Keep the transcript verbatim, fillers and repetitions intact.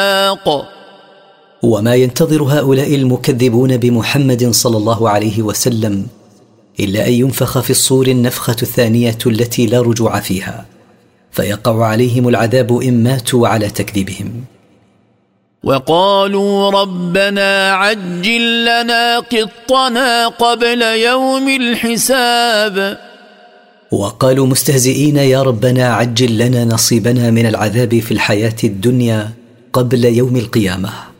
وما ينتظر هؤلاء المكذبون بمحمد صلى الله عليه وسلم إلا أن ينفخ في الصور النفخة الثانية التي لا رجوع فيها، فيقع عليهم العذاب إن ماتوا على تكذيبهم. وقالوا ربنا عجل لنا قطنا قبل يوم الحساب. وقالوا مستهزئين يا ربنا عجل لنا نصيبنا من العذاب في الحياة الدنيا قبل يوم القيامة.